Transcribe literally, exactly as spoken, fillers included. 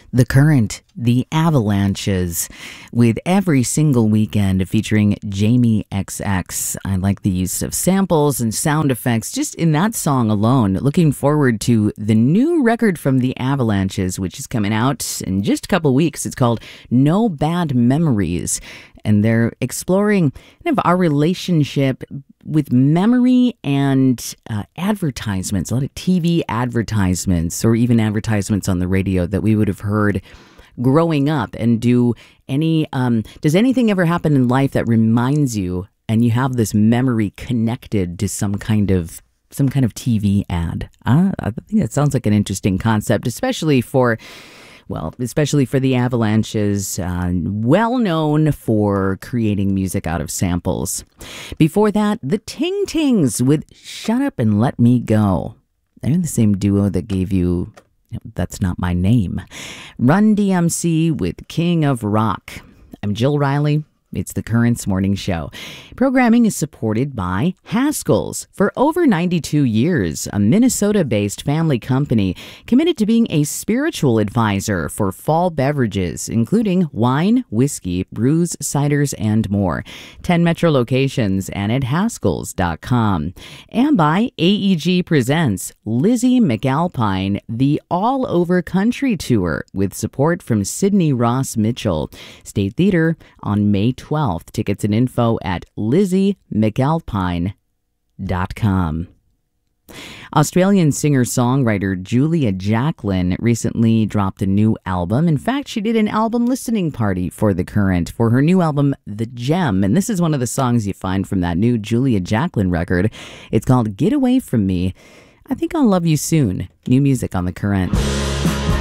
The Current, The Avalanches, with Every Single Weekend featuring Jamie X X. I like the use of samples and sound effects just in that song alone. Looking forward to the new record from The Avalanches, which is coming out in just a couple weeks. It's called No Bad Memories, and they're exploring kind of our relationship with memory and uh, advertisements, a lot of T V advertisements or even advertisements on the radio that we would have heard growing up. And do any, um, does anything ever happen in life that reminds you and you have this memory connected to some kind of some kind of T V ad? Uh, I think that sounds like an interesting concept, especially for Well, especially for the Avalanches, uh, well known for creating music out of samples. Before that, the Ting Tings with Shut Up and Let Me Go. They're the same duo that gave you That's Not My Name. Run D M C with King of Rock. I'm Jill Riley. It's the Currents Morning Show. Programming is supported by Haskell's. For over ninety-two years, a Minnesota-based family company committed to being a spiritual advisor for fall beverages, including wine, whiskey, brews, ciders, and more. ten Metro locations and at haskells dot com. And by A E G Presents Lizzie McAlpine, the All Over Country Tour, with support from Sydney Ross Mitchell. State Theater on May twelfth. Tickets and info at lizzie mcalpine dot com. Australian singer-songwriter Julia Jacklin recently dropped a new album. In fact, she did an album listening party for The Current for her new album, The Gem. And this is one of the songs you find from that new Julia Jacklin record. It's called Get Away From Me. I Think I'll Love You Soon. New music on The Current.